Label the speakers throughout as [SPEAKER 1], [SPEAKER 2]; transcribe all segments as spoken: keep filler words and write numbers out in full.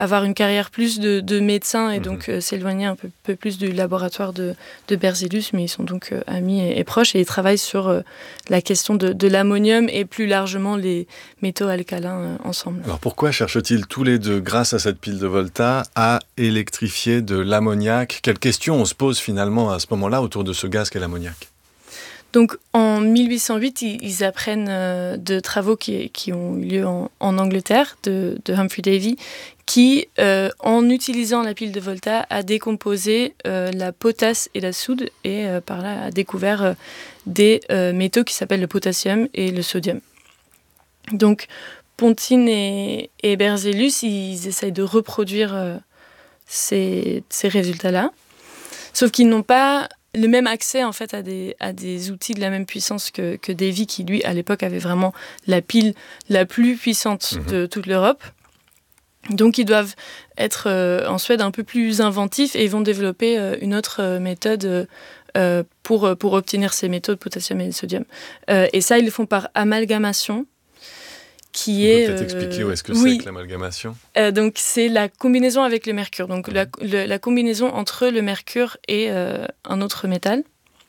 [SPEAKER 1] avoir une carrière plus de, de médecin et mmh. donc euh, s'éloigner un peu, peu plus du laboratoire de, de Berzelius, mais ils sont donc euh, amis et, et proches et ils travaillent sur euh, la question de, de l'ammonium et plus largement les métaux alcalins euh, ensemble.
[SPEAKER 2] Alors pourquoi cherchent-ils tous les deux, grâce à cette pile de Volta, à électrifier de l'ammoniac ? Quelles questions on se pose finalement à ce moment-là autour de ce gaz qu'est l'ammoniac ?
[SPEAKER 1] Donc en mille huit cent huit, ils, ils apprennent euh, de travaux qui, qui ont eu lieu en, en Angleterre, de, de Humphrey Davy, qui, euh, en utilisant la pile de Volta, a décomposé euh, la potasse et la soude et euh, par là a découvert euh, des euh, métaux qui s'appellent le potassium et le sodium. Donc Pontine et, et Berzelius, ils essayent de reproduire euh, ces, ces résultats-là, sauf qu'ils n'ont pas le même accès en fait à des, à des outils de la même puissance que, que Davy, qui lui à l'époque avait vraiment la pile la plus puissante mmh. de toute l'Europe. Donc ils doivent être euh, en Suède un peu plus inventifs et ils vont développer euh, une autre euh, méthode euh, pour, pour obtenir ces métaux de potassium et de sodium. Euh, et ça ils le font par amalgamation. Qui
[SPEAKER 2] On
[SPEAKER 1] est,
[SPEAKER 2] peut peut-être euh, expliquer où est-ce que
[SPEAKER 1] oui.
[SPEAKER 2] c'est que l'amalgamation.
[SPEAKER 1] Euh, donc c'est la combinaison avec le mercure, donc mmh. la, le, la combinaison entre le mercure et euh, un autre métal.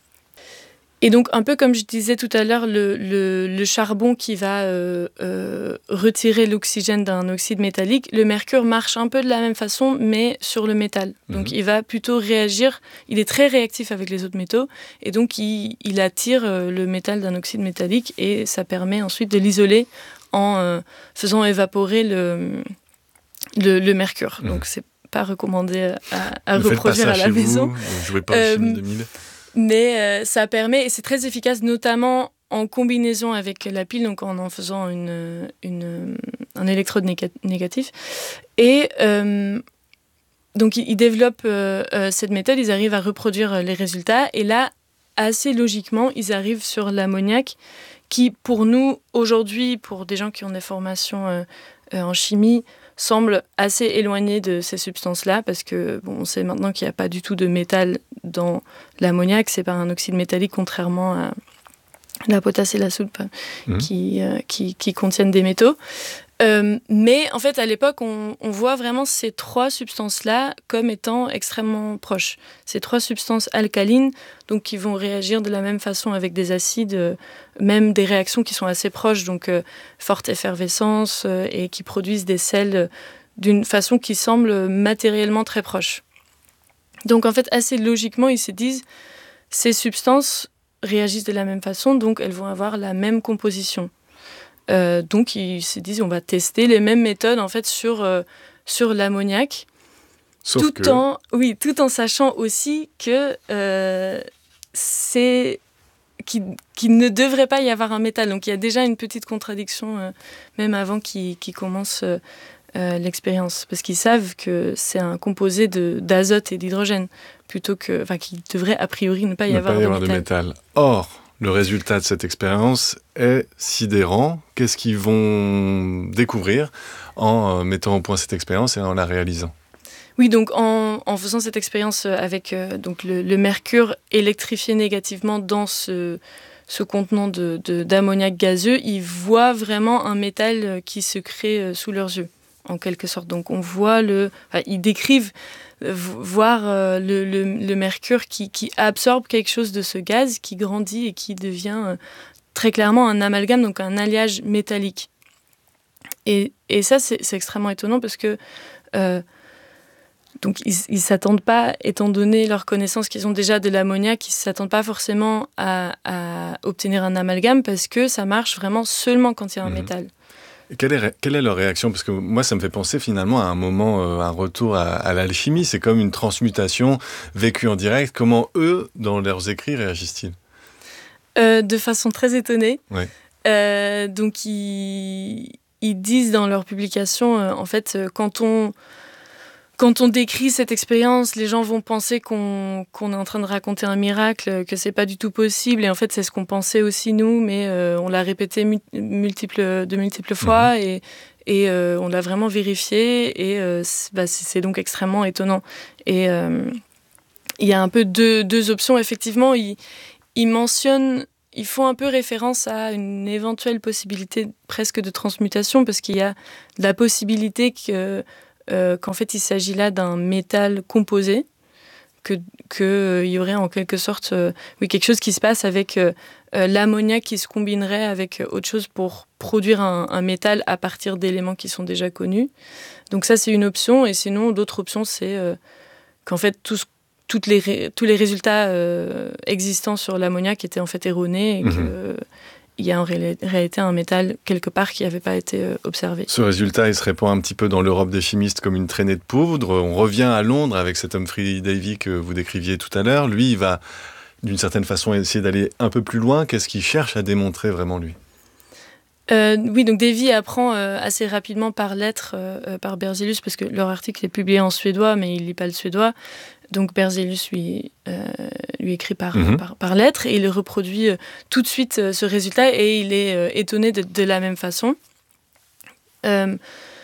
[SPEAKER 1] Et donc un peu comme je disais tout à l'heure, le, le, le charbon qui va euh, euh, retirer l'oxygène d'un oxyde métallique, le mercure marche un peu de la même façon, mais sur le métal. Mmh. Donc il va plutôt réagir, il est très réactif avec les autres métaux, et donc il, il attire euh, le métal d'un oxyde métallique, et ça permet ensuite de l'isoler en euh, faisant évaporer le, le, le mercure. Mmh. Donc c'est pas recommandé à, à reproduire à la maison.
[SPEAKER 2] Vous, ne jouez pas euh, au chimie deux mille.
[SPEAKER 1] Mais euh, ça permet, et c'est très efficace, notamment en combinaison avec la pile, donc en en faisant une, une, un électrode néga- négatif. Et euh, donc ils, ils développent euh, euh, cette méthode, ils arrivent à reproduire les résultats, et là, assez logiquement, ils arrivent sur l'ammoniac, qui pour nous, aujourd'hui, pour des gens qui ont des formations euh, euh, en chimie, semble assez éloigné de ces substances-là, parce que bon, on sait maintenant qu'il n'y a pas du tout de métal dans l'ammoniac, c'est pas un oxyde métallique, contrairement à la potasse et la soude mmh. qui, euh, qui, qui contiennent des métaux. Euh, mais en fait, à l'époque, on, on voit vraiment ces trois substances-là comme étant extrêmement proches. Ces trois substances alcalines, donc qui vont réagir de la même façon avec des acides, euh, même des réactions qui sont assez proches, donc euh, forte effervescence euh, et qui produisent des sels euh, d'une façon qui semble matériellement très proche. Donc en fait, assez logiquement, ils se disent ces substances réagissent de la même façon, donc elles vont avoir la même composition. Euh, donc ils se disent on va tester les mêmes méthodes en fait sur euh, sur l'ammoniac,
[SPEAKER 2] Sauf
[SPEAKER 1] tout
[SPEAKER 2] que...
[SPEAKER 1] en oui tout en sachant aussi que euh, c'est qu'il, qu'il ne devrait pas y avoir un métal. Donc il y a déjà une petite contradiction euh, même avant qu'ils, qu'ils commencent euh, euh, l'expérience, parce qu'ils savent que c'est un composé de, d'azote et d'hydrogène plutôt que enfin qu'il devrait a priori ne pas y
[SPEAKER 2] ne
[SPEAKER 1] avoir,
[SPEAKER 2] pas y
[SPEAKER 1] de,
[SPEAKER 2] avoir
[SPEAKER 1] métal.
[SPEAKER 2] de métal. Or le résultat de cette expérience est sidérant. Qu'est-ce qu'ils vont découvrir en mettant au point cette expérience et en la réalisant ?
[SPEAKER 1] Oui, donc en, en faisant cette expérience avec euh, donc le, le mercure électrifié négativement dans ce, ce contenant de, de, d'ammoniac gazeux, ils voient vraiment un métal qui se crée sous leurs yeux, en quelque sorte. Donc on voit le... Enfin, ils décrivent voir euh, le, le, le mercure qui, qui absorbe quelque chose de ce gaz, qui grandit et qui devient euh, très clairement un amalgame, donc un alliage métallique. Et, et ça, c'est, c'est extrêmement étonnant parce que euh, donc ils ne s'attendent pas, étant donné leur connaissance qu'ils ont déjà de l'ammoniac, ils ne s'attendent pas forcément à, à obtenir un amalgame parce que ça marche vraiment seulement quand il y a un mmh. métal.
[SPEAKER 2] Quelle est, quelle est leur réaction ? Parce que moi, ça me fait penser finalement à un moment, euh, un retour à, à l'alchimie. C'est comme une transmutation vécue en direct. Comment eux, dans leurs écrits, réagissent-ils ?
[SPEAKER 1] euh, De façon très étonnée.
[SPEAKER 2] Ouais.
[SPEAKER 1] Euh, donc, ils, ils disent dans leurs publications, euh, en fait, euh, quand on... Quand on décrit cette expérience, les gens vont penser qu'on, qu'on est en train de raconter un miracle, que c'est pas du tout possible. Et en fait, c'est ce qu'on pensait aussi nous, mais euh, on l'a répété mu- multiples, de multiples fois mmh. et, et euh, on l'a vraiment vérifié. Et euh, c'est, bah, c'est, c'est donc extrêmement étonnant. Et euh, il y a un peu deux, deux options. Effectivement, ils, ils mentionnent, ils font un peu référence à une éventuelle possibilité presque de transmutation, parce qu'il y a la possibilité que euh, qu'en fait il s'agit là d'un métal composé, que qu'il euh, y aurait en quelque sorte euh, oui, quelque chose qui se passe avec euh, euh, l'ammoniac qui se combinerait avec euh, autre chose pour produire un, un métal à partir d'éléments qui sont déjà connus. Donc ça, c'est une option. Et sinon, d'autres options, c'est euh, qu'en fait, tout ce, toutes les ré, tous les résultats euh, existants sur l'ammoniac étaient en fait erronés et mmh. qu'il euh, y a en ré- réalité un métal quelque part qui n'avait pas été euh, observé.
[SPEAKER 2] Ce résultat, il se répand un petit peu dans l'Europe des chimistes comme une traînée de poudre. On revient à Londres avec cet Humphrey Davy que vous décriviez tout à l'heure. Lui, il va d'une certaine façon essayer d'aller un peu plus loin. Qu'est-ce qu'il cherche à démontrer vraiment, lui ?
[SPEAKER 1] Euh, oui, donc Davy apprend euh, assez rapidement par lettre euh, par Berzelius, parce que leur article est publié en suédois, mais il ne lit pas le suédois. Donc Berzelius lui, euh, lui écrit par, mm-hmm. par, par lettre et il reproduit euh, tout de suite euh, ce résultat et il est euh, étonné de, de la même façon. Euh,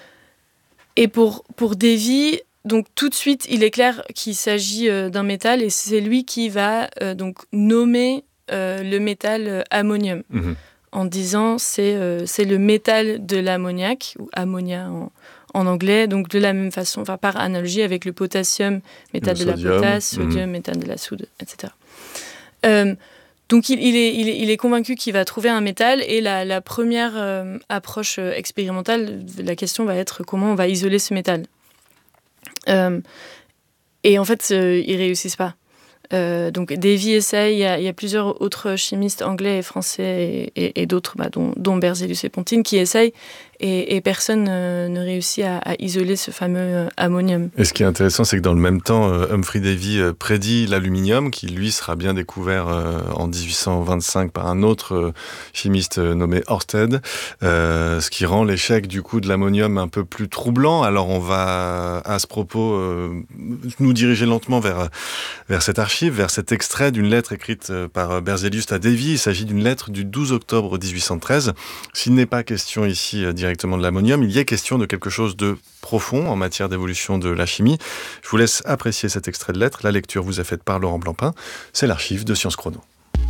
[SPEAKER 1] et pour, pour Davy, donc tout de suite, il est clair qu'il s'agit euh, d'un métal et c'est lui qui va euh, donc nommer euh, le métal euh, ammonium. Mm-hmm. En disant c'est euh, c'est le métal de l'ammoniac ou ammonia en, en anglais, donc de la même façon, enfin par analogie avec le potassium, métal le de sodium. la potasse, sodium, mmh. métal de la soude, et cetera. Euh, donc il, il, est, il, est, il est convaincu qu'il va trouver un métal et la, la première euh, approche expérimentale, la question va être comment on va isoler ce métal. Euh, et en fait, euh, ils réussissent pas. Euh, donc Davy essaye, il y, a, il y a plusieurs autres chimistes anglais et français et, et, et d'autres, bah, dont, dont Berzelius et Pontine, qui essayent et, et personne euh, ne réussit à, à isoler ce fameux euh, ammonium.
[SPEAKER 2] Et ce qui est intéressant, c'est que dans le même temps, euh, Humphrey Davy euh, prédit l'aluminium, qui lui sera bien découvert euh, en dix-huit cent vingt-cinq par un autre euh, chimiste euh, nommé Ørsted, euh, ce qui rend l'échec du coup de l'ammonium un peu plus troublant. Alors on va à ce propos euh, nous diriger lentement vers, vers cette archive, vers cet extrait d'une lettre écrite par Berzelius à Davy. Il s'agit d'une lettre du douze octobre dix-huit cent treize. S'il n'est pas question ici directement de l'ammonium, il y a question de quelque chose de profond en matière d'évolution de la chimie. Je vous laisse apprécier cet extrait de lettre. La lecture vous est faite par Laurent Blancpain. C'est l'archive de Sciences Chrono.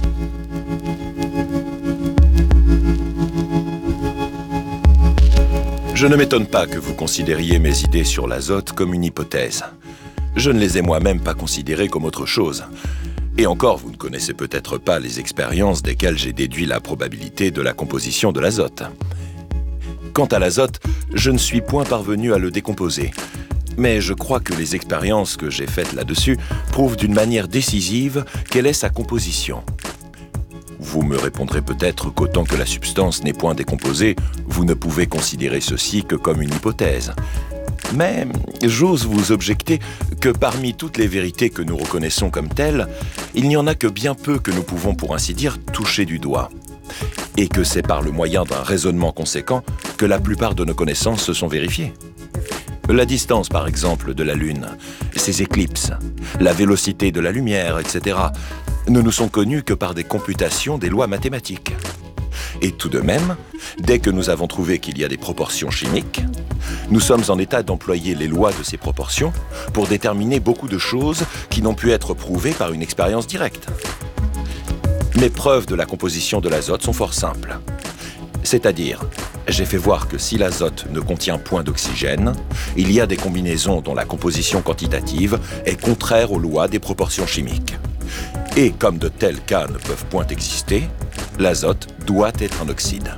[SPEAKER 3] Je ne m'étonne pas que vous considériez mes idées sur l'azote comme une hypothèse. Je ne les ai moi-même pas considérées comme autre chose. Et encore, vous ne connaissez peut-être pas les expériences desquelles j'ai déduit la probabilité de la composition de l'azote. Quant à l'azote, je ne suis point parvenu à le décomposer. Mais je crois que les expériences que j'ai faites là-dessus prouvent d'une manière décisive quelle est sa composition. Vous me répondrez peut-être qu'autant que la substance n'est point décomposée, vous ne pouvez considérer ceci que comme une hypothèse. Mais j'ose vous objecter que parmi toutes les vérités que nous reconnaissons comme telles, il n'y en a que bien peu que nous pouvons, pour ainsi dire, toucher du doigt. Et que c'est par le moyen d'un raisonnement conséquent que la plupart de nos connaissances se sont vérifiées. La distance, par exemple, de la Lune, ses éclipses, la vélocité de la lumière, et cetera, ne nous sont connus que par des computations des lois mathématiques. Et tout de même, dès que nous avons trouvé qu'il y a des proportions chimiques, nous sommes en état d'employer les lois de ces proportions pour déterminer beaucoup de choses qui n'ont pu être prouvées par une expérience directe. Mes preuves de la composition de l'azote sont fort simples. C'est-à-dire, j'ai fait voir que si l'azote ne contient point d'oxygène, il y a des combinaisons dont la composition quantitative est contraire aux lois des proportions chimiques. Et comme de tels cas ne peuvent point exister, l'azote doit être un oxyde.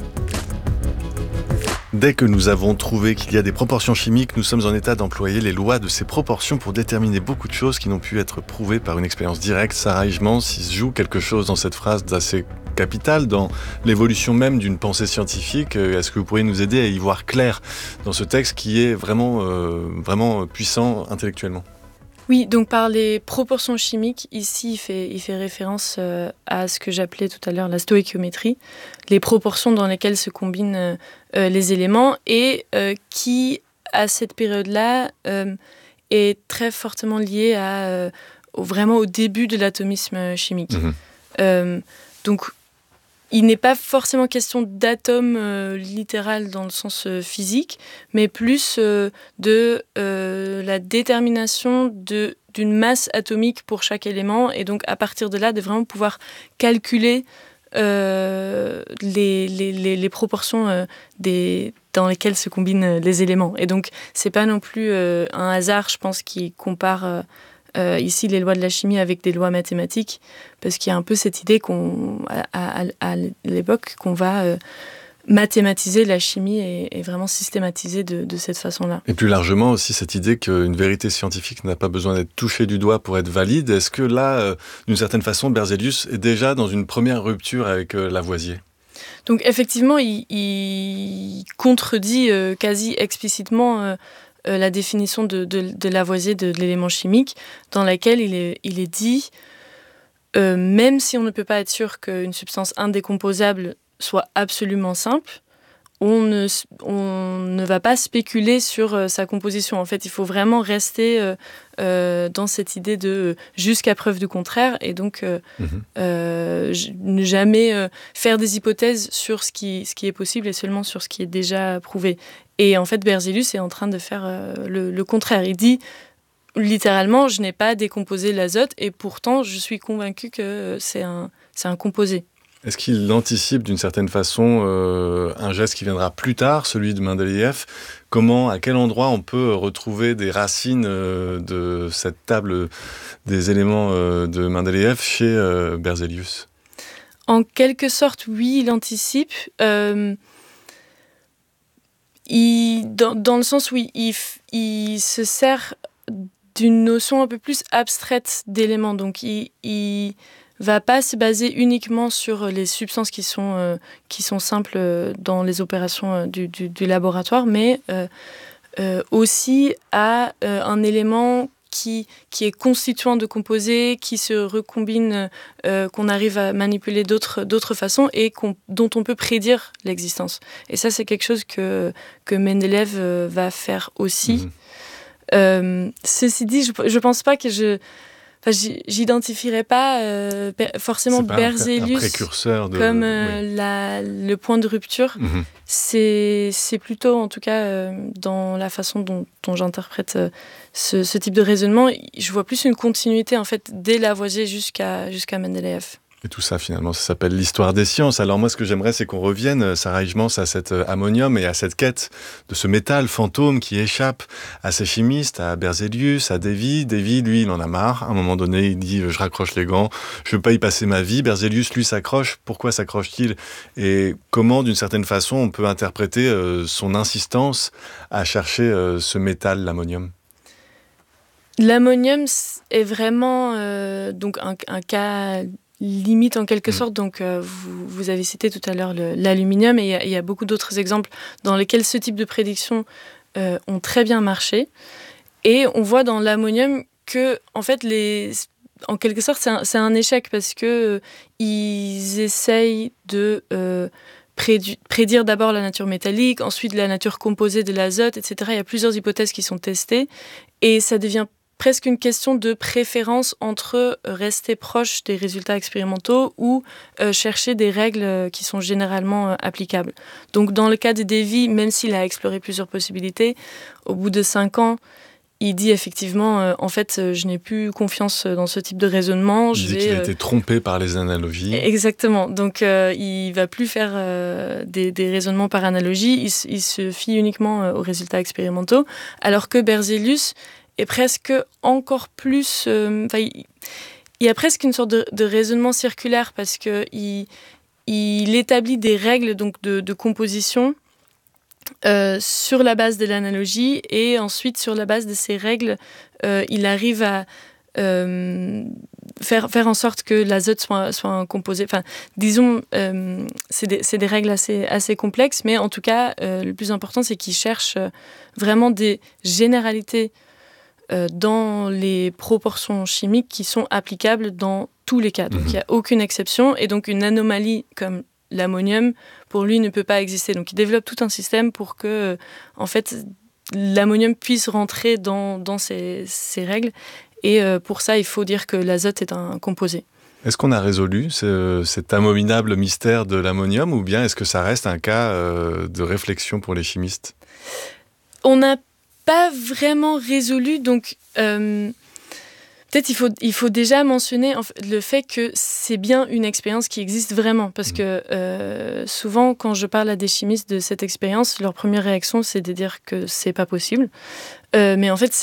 [SPEAKER 2] Dès que nous avons trouvé qu'il y a des proportions chimiques, nous sommes en état d'employer les lois de ces proportions pour déterminer beaucoup de choses qui n'ont pu être prouvées par une expérience directe. Sarah Hijmans, s'il se joue quelque chose dans cette phrase d'assez capital dans l'évolution même d'une pensée scientifique, est-ce que vous pourriez nous aider à y voir clair dans ce texte qui est vraiment, euh, vraiment puissant intellectuellement ?
[SPEAKER 1] Oui, donc par les proportions chimiques, ici il fait, il fait référence euh, à ce que j'appelais tout à l'heure la stoïchiométrie, les proportions dans lesquelles se combinent euh, euh, les éléments et euh, qui, à cette période-là, euh, est très fortement liée à, euh, au, vraiment au début de l'atomisme chimique. Mmh. Euh, donc, il n'est pas forcément question d'atome euh, littéral dans le sens euh, physique, mais plus euh, de euh, la détermination de, d'une masse atomique pour chaque élément, et donc à partir de là, de vraiment pouvoir calculer euh, les, les, les, les proportions euh, des, dans lesquels se combinent les éléments. Et donc, c'est pas non plus euh, un hasard, je pense, qui compare euh, euh, ici les lois de la chimie avec des lois mathématiques, parce qu'il y a un peu cette idée qu'on, à, à, à l'époque qu'on va euh, mathématiser la chimie et, et vraiment systématiser de, de cette façon-là.
[SPEAKER 2] Et plus largement aussi cette idée qu'une vérité scientifique n'a pas besoin d'être touchée du doigt pour être valide. Est-ce que là, euh, d'une certaine façon, Berzelius est déjà dans une première rupture avec euh, Lavoisier ?
[SPEAKER 1] Donc effectivement, il, il contredit euh, quasi explicitement euh, euh, la définition de, de, de Lavoisier de, de l'élément chimique, dans laquelle il est, il est dit, euh, même si on ne peut pas être sûr qu'une substance indécomposable soit absolument simple, on ne, on ne va pas spéculer sur euh, sa composition. En fait, il faut vraiment rester euh, euh, dans cette idée de euh, jusqu'à preuve du contraire, et donc euh, mmh. euh, ne jamais euh, faire des hypothèses sur ce qui, ce qui est possible et seulement sur ce qui est déjà prouvé. Et en fait, Berzelius est en train de faire euh, le, le contraire. Il dit littéralement, je n'ai pas décomposé l'azote, et pourtant, je suis convaincu que c'est un, c'est un composé.
[SPEAKER 2] Est-ce qu'il anticipe d'une certaine façon euh, un geste qui viendra plus tard, celui de Mendeleïev ? Comment, à quel endroit on peut retrouver des racines euh, de cette table des éléments euh, de Mendeleïev chez euh, Berzelius ?
[SPEAKER 1] En quelque sorte, oui, il anticipe. Euh, il, dans, dans le sens où il, il, il se sert d'une notion un peu plus abstraite d'éléments. Donc, il... il va pas se baser uniquement sur les substances qui sont, euh, qui sont simples dans les opérations euh, du, du, du laboratoire, mais euh, euh, aussi à euh, un élément qui, qui est constituant de composés, qui se recombine, euh, qu'on arrive à manipuler d'autres, d'autres façons et qu'on, dont on peut prédire l'existence. Et ça, c'est quelque chose que, que Mendeleïev euh, va faire aussi. Mmh. Euh, ceci dit, je ne pense pas que je... Enfin, j'identifierais pas euh, forcément
[SPEAKER 2] pas
[SPEAKER 1] Berzelius
[SPEAKER 2] un précurseur de,
[SPEAKER 1] comme euh, oui. la, le point de rupture. Mm-hmm. C'est, c'est plutôt, en tout cas, euh, dans la façon dont, dont j'interprète euh, ce, ce type de raisonnement, je vois plus une continuité en fait dès Lavoisier jusqu'à jusqu'à Mendeleïev.
[SPEAKER 2] Et tout ça, finalement, ça s'appelle l'histoire des sciences. Alors moi, ce que j'aimerais, c'est qu'on revienne, Sarah Hijmans, à cet ammonium et à cette quête de ce métal fantôme qui échappe à ces chimistes, à Berzelius, à Davy. Davy, lui, il en a marre. À un moment donné, il dit « je raccroche les gants, je ne veux pas y passer ma vie ». Berzelius, lui, s'accroche. Pourquoi s'accroche-t-il ? Et comment, d'une certaine façon, on peut interpréter euh, son insistance à chercher euh, ce métal, l'ammonium ?
[SPEAKER 1] L'ammonium est vraiment euh, donc un, un cas... limite en quelque mmh. sorte, donc euh, vous, vous avez cité tout à l'heure le, l'aluminium, et il y, y a beaucoup d'autres exemples dans lesquels ce type de prédictions euh, ont très bien marché, et on voit dans l'ammonium que en fait les, en quelque sorte c'est un, c'est un échec parce que euh, ils essayent de euh, prédu- prédire d'abord la nature métallique, ensuite la nature composée de l'azote, et cetera. Il y a plusieurs hypothèses qui sont testées et ça devient presque une question de préférence entre rester proche des résultats expérimentaux ou euh, chercher des règles qui sont généralement euh, applicables. Donc dans le cas de Davy, même s'il a exploré plusieurs possibilités, au bout de cinq ans, il dit effectivement, euh, en fait, euh, je n'ai plus confiance dans ce type de raisonnement.
[SPEAKER 2] Il
[SPEAKER 1] je
[SPEAKER 2] dit
[SPEAKER 1] vais,
[SPEAKER 2] qu'il a
[SPEAKER 1] euh...
[SPEAKER 2] été trompé par les analogies.
[SPEAKER 1] Exactement. Donc euh, il ne va plus faire euh, des, des raisonnements par analogie, il, il se fie uniquement euh, aux résultats expérimentaux, alors que Berzelius est presque encore plus... Euh, il, il y a presque une sorte de, de raisonnement circulaire parce qu'il il établit des règles donc, de, de composition euh, sur la base de l'analogie et ensuite, sur la base de ces règles, euh, il arrive à euh, faire, faire en sorte que l'azote soit, soit un composé... Enfin, disons, euh, c'est, des, c'est des règles assez, assez complexes, mais en tout cas, euh, le plus important, c'est qu'il cherche vraiment des généralités Euh, dans les proportions chimiques qui sont applicables dans tous les cas. Donc, il mmh. n'y a aucune exception. Et donc, une anomalie comme l'ammonium, pour lui, ne peut pas exister. Donc, il développe tout un système pour que, euh, en fait, l'ammonium puisse rentrer dans, dans ces, ces règles. Et euh, pour ça, il faut dire que l'azote est un composé.
[SPEAKER 2] Est-ce qu'on a résolu ce, cet abominable mystère de l'ammonium ou bien est-ce que ça reste un cas euh, de réflexion pour les chimistes ?
[SPEAKER 1] On a pas vraiment résolu, donc euh, peut-être il faut, il faut déjà mentionner en fait, le fait que c'est bien une expérience qui existe vraiment. Parce mmh. que euh, souvent, quand je parle à des chimistes de cette expérience, leur première réaction, c'est de dire que c'est pas possible. Euh, mais en fait,